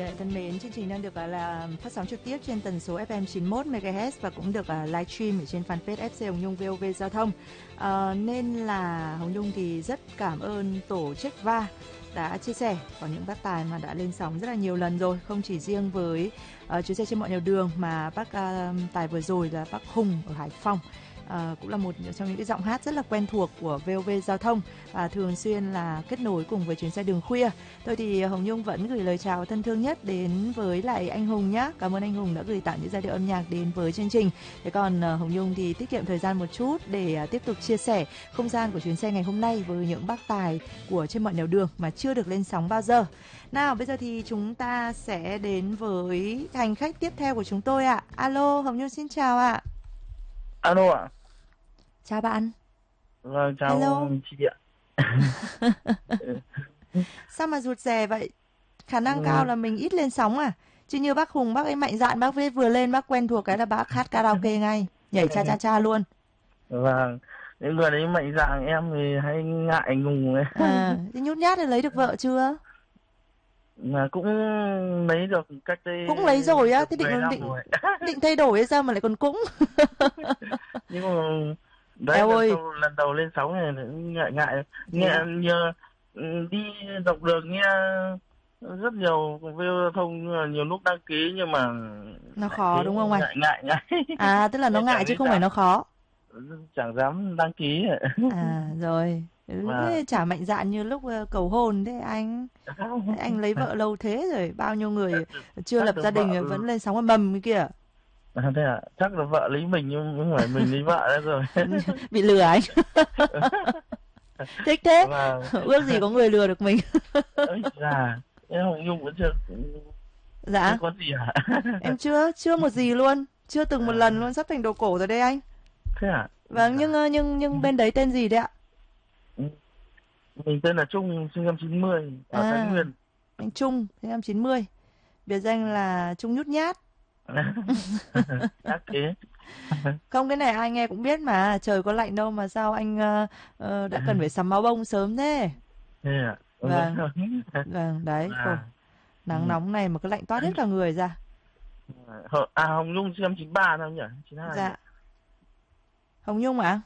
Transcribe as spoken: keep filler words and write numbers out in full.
giả thân mến, chương trình đang được uh, là phát sóng trực tiếp trên tần số ép em chín mươi mốt mê ga héc và cũng được uh, livestream ở trên fanpage ép xê Hồng Nhung vê o vê Giao thông. Uh, nên là Hồng Nhung thì rất cảm ơn tổ chức vê a đã chia sẻ có những bác tài mà đã lên sóng rất là nhiều lần rồi, không chỉ riêng với uh, chuyến xe trên mọi nẻo đường mà bác uh, tài vừa rồi là bác Hùng ở Hải Phòng. À, cũng là một trong những cái giọng hát rất là quen thuộc của vê o vê Giao thông và thường xuyên là kết nối cùng với chuyến xe đường khuya. Thôi thì Hồng Nhung vẫn gửi lời chào thân thương nhất đến với lại anh Hùng nhé. Cảm ơn anh Hùng đã gửi tặng những giai điệu âm nhạc đến với chương trình. Thế còn uh, Hồng Nhung thì tiết kiệm thời gian một chút để uh, tiếp tục chia sẻ không gian của chuyến xe ngày hôm nay với những bác tài của trên mọi nẻo đường mà chưa được lên sóng bao giờ. Nào bây giờ thì chúng ta sẽ đến với hành khách tiếp theo của chúng tôi ạ. À. Alo, Hồng Nhung xin chào ạ. À. Alo ạ. Chào bạn. Vâng, chào Hello. chị ạ. Sao mà rụt rè vậy? Khả năng ừ. cao là mình ít lên sóng à? Chứ như bác Hùng, bác ấy mạnh dạn, bác ấy vừa lên, bác quen thuộc cái là bác hát karaoke ngay, nhảy cha cha cha luôn. Vâng, những người đấy mạnh dạn, em thì hay ngại ngùng ấy. À, thế nhút nhát thì lấy được vợ chưa? Mà cũng lấy được cách đây... Cũng lấy rồi á, thế định định, định thay đổi hay sao mà lại còn cũng? Nhưng mà đấy, lần, ơi. Sau, lần đầu lên sóng này ngại ngại, nghe à? Nhờ đi dọc đường nghe rất nhiều giao thông, nhiều lúc đăng ký nhưng mà nó khó đúng không anh? Ngại ngại ngại. À, tức là nó ngại chứ không phải nó khó. Chẳng dám đăng ký. À rồi. Thế chả mạnh dạn như lúc cầu hôn thế anh. Anh lấy vợ lâu thế rồi, bao nhiêu người chưa lập gia đình vẫn lên sóng mầm cái kia. À, thế à? Chắc là vợ lấy mình nhưng không phải mình lấy vợ đó rồi. Bị lừa anh. Thích thế. Và... ước gì có người lừa được mình. Ôi dạ, em Hồng Nhung vẫn chưa. Dạ. Chưa có gì hả? Em chưa, chưa một gì luôn, chưa từng một à. lần luôn, sắp thành đồ cổ rồi đây anh. Thế à? Vâng, nhưng nhưng nhưng bên đấy tên gì đấy ạ? Mình tên là Trung, sinh năm chín mươi, ở à, Thái Nguyên. Anh Trung, sinh năm chín mươi. Biệt danh là Trung nhút nhát. Ác thế. Không, cái này ai nghe cũng biết mà, trời có lạnh đâu mà sao anh uh, uh, đã cần phải sắm áo bông sớm thế. Thế à? Vâng, vâng, đấy, à. Khổ. Nắng ừ. nóng này mà cứ lạnh toát hết cả người ra. À, Hồng Nhung sinh năm chín ba thôi nhỉ? chín hai. Dạ. Hồng Nhung à?